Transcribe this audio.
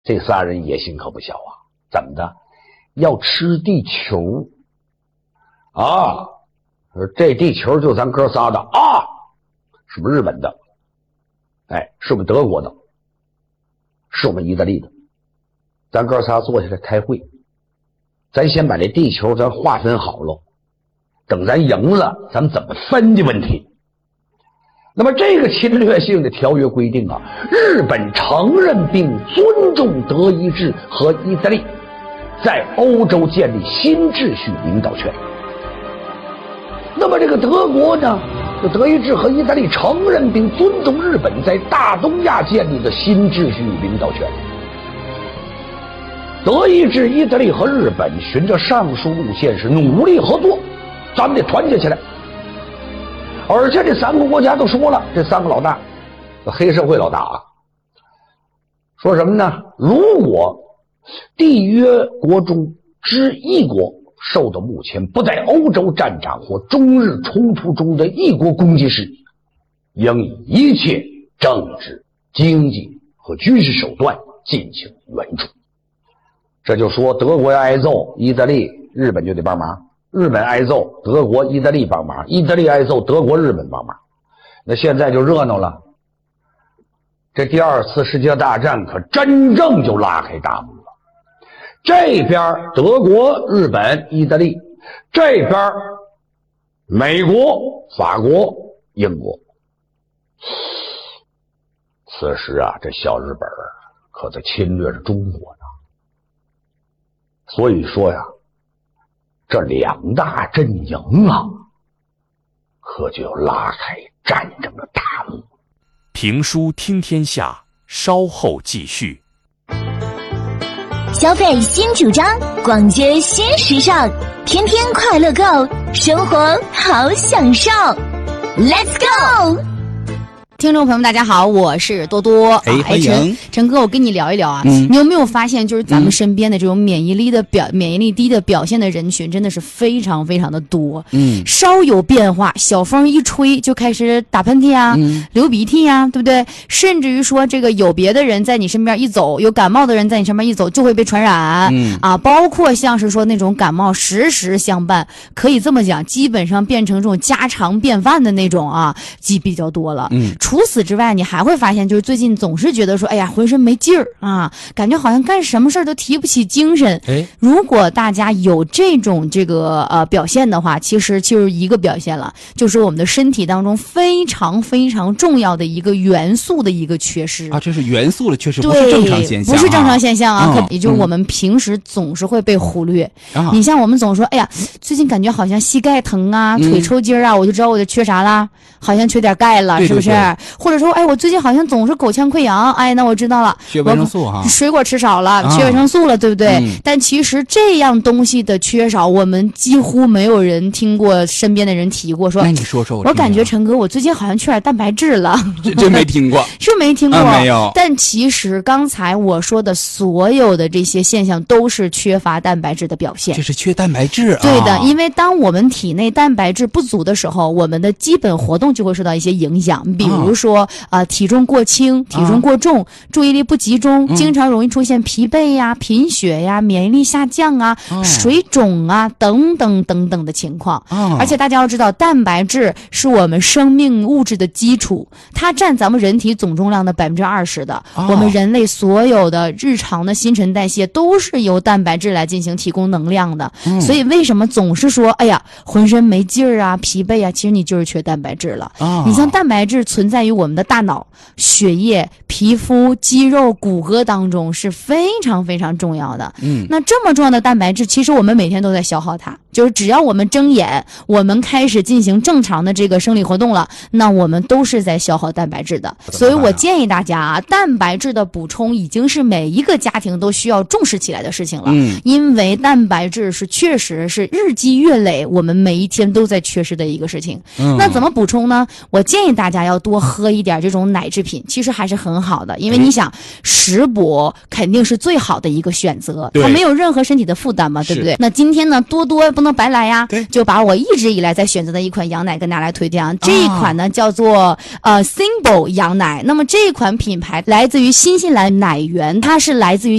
这仨人野心可不小啊！怎么的？要吃地球啊！这地球就咱哥仨的啊！是不是日本的？哎，是我们德国的，是我们意大利的。咱哥仨坐下来开会，咱先把这地球咱划分好了，等咱赢了，咱们怎么分的问题。那么这个侵略性的条约规定啊，日本承认并尊重德意志和意大利在欧洲建立新秩序领导权。那么这个德国呢，德意志和意大利承认并尊重日本在大东亚建立的新秩序领导权。德意志、意大利和日本循着上述路线是努力合作，咱们得团结起来。而且这三个国家都说了，这三个老大，黑社会老大啊，说什么呢？如果缔约国中之一国受到目前不在欧洲战场或中日冲突中的一国攻击时，应以一切政治、经济和军事手段进行援助。这就说德国要挨揍，意大利、日本就得帮忙；日本挨揍，德国、意大利帮忙；意大利挨揍，德国、日本帮忙。那现在就热闹了，这第二次世界大战可真正就拉开大幕了。这边德国、日本、意大利，这边美国、法国、英国。此时啊，这小日本可在侵略着中国呢。所以说呀，这两大阵营啊，可就要拉开战争的大幕。 评书听天下，稍后继续。 消费新主张，逛街新时尚，天天快乐购，生活好享受。Let's go！ 听众朋友们大家好，我是多多。 欢迎陈哥，我跟你聊一聊啊。你有没有发现，就是咱们身边的这种免疫力低的表现的人群，真的是非常非常的多。稍有变化，小风一吹就开始打喷嚏啊，流鼻涕啊，对不对？甚至于说，这个有别的人在你身边一走，有感冒的人在你身边一走，就会被传染。包括像是说那种感冒时时相伴，可以这么讲，基本上变成这种家常便饭的那种啊，比较多了。除此之外，你还会发现，就是最近总是觉得说，哎呀，浑身没劲儿啊，感觉好像干什么事儿都提不起精神。如果大家有这种表现的话，其实就是一个表现了，就是我们的身体当中非常非常重要的一个元素的一个缺失啊，这是元素的缺失，不是正常现象， 不是正常现象啊。也就是我们平时总是会被忽略。你像我们总说，哎呀，最近感觉好像膝盖疼啊，腿抽筋啊，我就知道我就缺啥啦，好像缺点钙了，是不是？或者说，哎，我最近好像总是口腔溃疡，哎，那我知道了， 缺维生素哈， 水果吃少了，缺维生素了，对不对？但其实这样东西的缺少，我们几乎没有人听过身边的人提过。说， 那你说说， 我感觉陈哥，我最近好像缺点蛋白质了， 这没听过， 是没听过， 没有。 但其实刚才我说的所有的这些现象，都是缺乏蛋白质的表现。 这是缺蛋白质啊？ 对的，因为当我们体内蛋白质不足的时候，我们的基本活动就会受到一些影响，比如说体重过轻、体重过重、注意力不集中，经常容易出现疲惫呀、贫血呀、免疫力下降啊、水肿啊等等等等的情况。而且大家要知道，蛋白质是我们生命物质的基础，它占咱们人体总重量的20%的。我们人类所有的日常的新陈代谢都是由蛋白质来进行提供能量的。所以为什么总是说，哎呀，浑身没劲儿啊、疲惫啊，其实你就是缺蛋白质了。你像蛋白质存在于我们的大脑、血液、皮肤、肌肉、骨骼当中是非常非常重要的。那这么重要的蛋白质，其实我们每天都在消耗它，就是只要我们睁眼，我们开始进行正常的这个生理活动了，那我们都是在消耗蛋白质的。所以我建议大家啊，蛋白质的补充已经是每一个家庭都需要重视起来的事情了。因为蛋白质是确实是日积月累，我们每一天都在缺失的一个事情。那怎么补充呢？我建议大家要多喝一点这种奶制品，其实还是很好的，因为你想食补肯定是最好的一个选择，它没有任何身体的负担嘛，对不对？那今天呢，多多不不能白来呀， 对， 就把我一直以来在选择的一款羊奶跟大家来推荐啊。这一款呢叫做Symbol 羊奶，那么这一款品牌来自于新西兰奶源，它是来自于